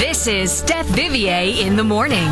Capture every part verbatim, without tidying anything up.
This is Steph Vivier in the morning.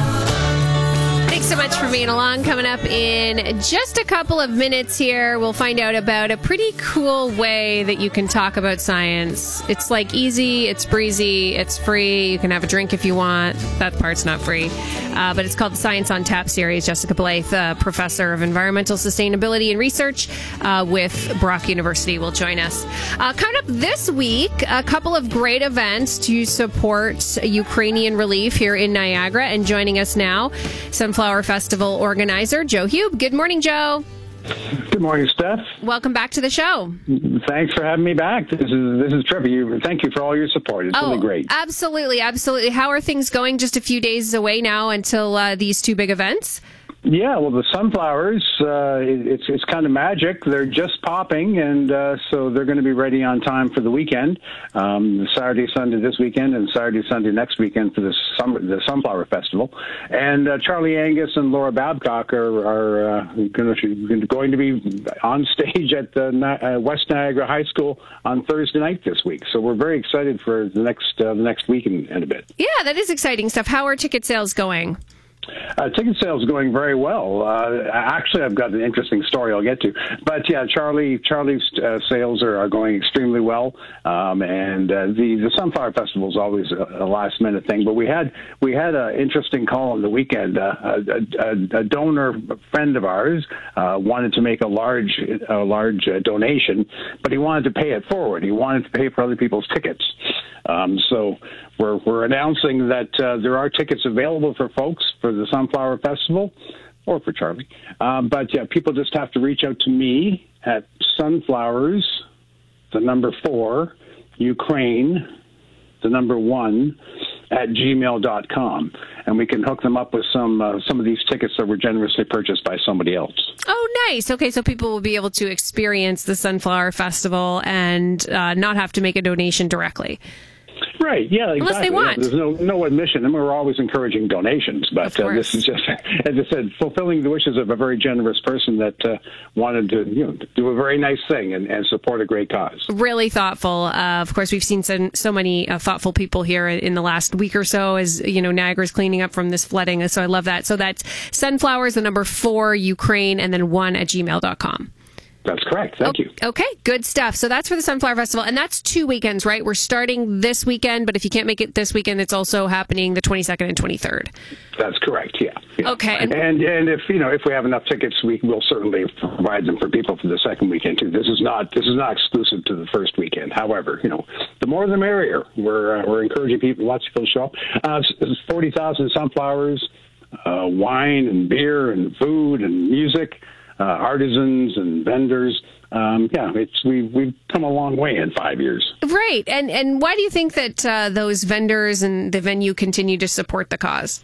Thanks so much for being along. Coming up in just a couple of minutes here, we'll find out about a pretty cool way that you can talk about science. It's like easy, it's breezy, it's free. You can have a drink if you want. That part's not free. Uh, but it's called the Science on Tap series. Jessica Blythe, uh, professor of environmental sustainability and research uh, with Brock University, will join us. Uh, coming up this week, a couple of great events to support Ukrainian relief here in Niagara. And joining us now, Sunflower Festival organizer Joe Hube. Good morning, Joe. Good morning, Steph. Welcome back to the show. Thanks for having me back. This is this is terrific. You, thank you for all your support. It's oh, really great. Absolutely, absolutely. How are things going? Just a few days away now until uh, these two big events. Yeah, well, the sunflowers, uh, it, it's it's kind of magic. They're just popping, and uh, so they're going to be ready on time for the weekend. Um, Saturday, Sunday this weekend, and Saturday, Sunday next weekend for the summer, the Sunflower Festival. And uh, Charlie Angus and Laura Babcock are, are uh, going to be on stage at the uh, West Niagara High School on Thursday night this week. So we're very excited for the next uh, the next week in, in a bit. Yeah, that is exciting stuff. How are ticket sales going? Uh, ticket sales going very well. Uh, actually, I've got an interesting story I'll get to. But yeah, Charlie, Charlie's uh, sales are, are going extremely well. Um, and uh, the the Sunflower Festival is always a, a last minute thing. But we had we had an interesting call on the weekend. Uh, a, a, a donor friend of ours uh, wanted to make a large a large uh, donation, but he wanted to pay it forward. He wanted to pay for other people's tickets. Um, so we're we're announcing that uh, there are tickets available for folks for the Sunflower Festival or for Charlie. Um, but yeah, people just have to reach out to me at sunflowers, the number four, Ukraine, the number one, at gmail dot com. And we can hook them up with some uh, some of these tickets that were generously purchased by somebody else. Oh, nice. Okay, so people will be able to experience the Sunflower Festival and uh, not have to make a donation directly. Right, yeah, exactly. Unless they want. Yeah, there's no no admission, and we're always encouraging donations. But uh, this is just, as I said, fulfilling the wishes of a very generous person that uh, wanted to, you know, do a very nice thing and, and support a great cause. Really thoughtful. Uh, of course, we've seen so, so many uh, thoughtful people here in the last week or so as, you know, Niagara's cleaning up from this flooding. So I love that. So that's Sunflowers, the number four, Ukraine, and then one at gmail dot com. That's correct. Thank oh, you. Okay, good stuff. So that's for the Sunflower Festival, and that's two weekends, right? We're starting this weekend, but if you can't make it this weekend, it's also happening the twenty-second and twenty-third. That's correct, yeah. yeah. Okay. And, and and if, you know, if we have enough tickets, we will certainly provide them for people for the second weekend, too. This is not this is not exclusive to the first weekend. However, you know, the more the merrier. We're, uh, we're encouraging people, lots of people to show up. Uh, forty thousand sunflowers, uh, wine and beer and food and music. Uh, artisans and vendors. Um, yeah, it's we we've come a long way in five years. Right, and and why do you think that uh, those vendors and the venue continue to support the cause?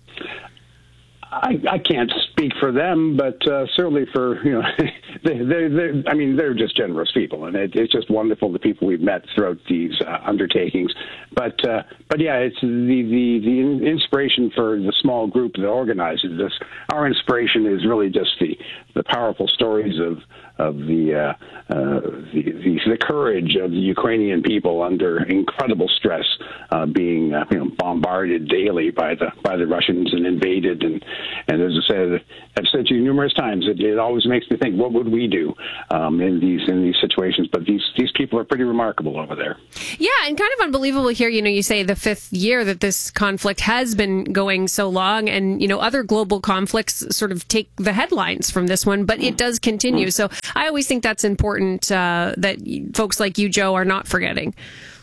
I, I can't speak for them, but uh, certainly for, you know, they, they, they, I mean, they're just generous people, and it, it's just wonderful the people we've met throughout these uh, undertakings. But uh, but yeah, it's the, the the inspiration for the small group that organizes this. Our inspiration is really just the the powerful stories of of the, uh, uh, the, the the courage of the Ukrainian people under incredible stress, uh, being uh, you know, bombarded daily by the by the Russians and invaded. And and as I said, I've said to you numerous times, it, it always makes me think, what would we do um, in these in these situations? But these these people are pretty remarkable over there. Yeah, and kind of unbelievable here. You know, you say the fifth year that this conflict has been going so long, and you know, other global conflicts sort of take the headlines from this one, but it does continue. So I always think that's important uh, that folks like you, Joe, are not forgetting.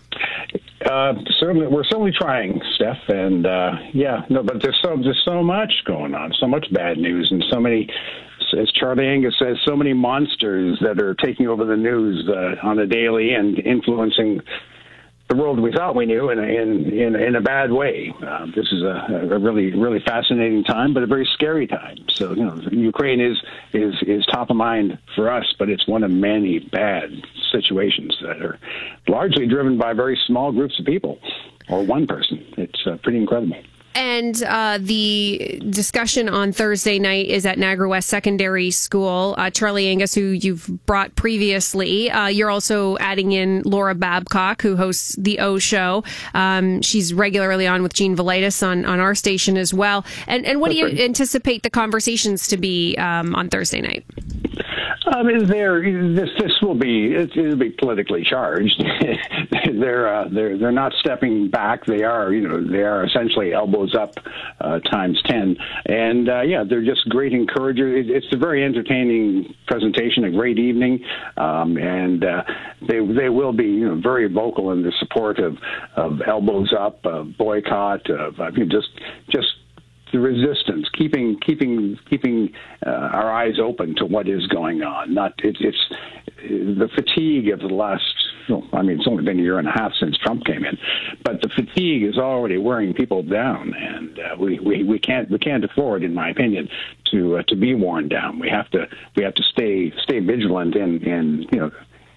Uh, certainly, we're certainly trying, Steph, and uh, yeah, no, but there's so there's so much going on, so much bad news, and so many, as Charlie Angus says, so many monsters that are taking over the news uh, on a daily and influencing the world we thought we knew in a, in, in, in a bad way. Uh, this is a, a really really fascinating time, but a very scary time. So, you know, Ukraine is is is top of mind for us, but it's one of many bad situations that are largely driven by very small groups of people or one person. It's uh, pretty incredible. And uh, the discussion on Thursday night is at Niagara West Secondary School. Uh, Charlie Angus, who you've brought previously, uh, you're also adding in Laura Babcock, who hosts the O Show. Um, she's regularly on with Gene Velitis on, on our station as well. And, and what That's do you right. anticipate the conversations to be um, on Thursday night? Um, there, this this will be it, it'll be politically charged. they're uh, they're they're not stepping back. They are you know they are essentially elbows up uh, times ten. And uh, yeah, they're just great encouragers. It, it's a very entertaining presentation, a great evening, um, and uh, they they will be you know very vocal in the support of of elbows up, of boycott, of I mean just just. the resistance, keeping keeping keeping uh, our eyes open to what is going on. Not it, it's the fatigue of the last. Well, I mean, it's only been a year and a half since Trump came in, but the fatigue is already wearing people down, and uh, we, we we can't we can't afford, in my opinion, to uh, to be worn down. We have to we have to stay stay vigilant and and you know.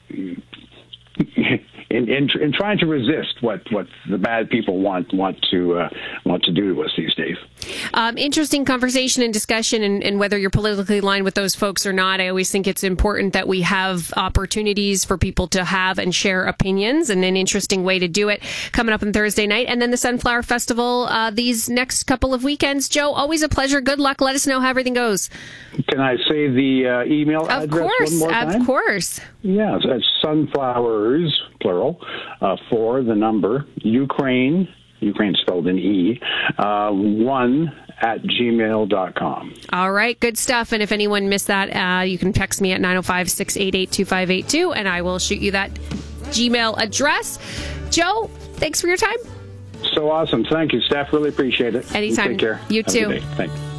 In, in in trying to resist what, what the bad people want want to uh, want to do to us these days. Um, interesting conversation and discussion, and, and whether you're politically aligned with those folks or not, I always think it's important that we have opportunities for people to have and share opinions, and an interesting way to do it coming up on Thursday night, and then the Sunflower Festival uh, these next couple of weekends. Joe, always a pleasure. Good luck. Let us know how everything goes. Can I say the uh, email of address course, one more time? Of course. Yeah, so it's sunflowers, plural, uh, for the number, Ukraine, Ukraine spelled in E, uh, one at gmail dot com. All right, good stuff. And if anyone missed that, uh, you can text me at nine oh five, six eight eight, two five eight two, and I will shoot you that Gmail address. Joe, thanks for your time. So awesome. Thank you, Steph. Really appreciate it. Anytime. You take care. You Have too. a good day. Thanks.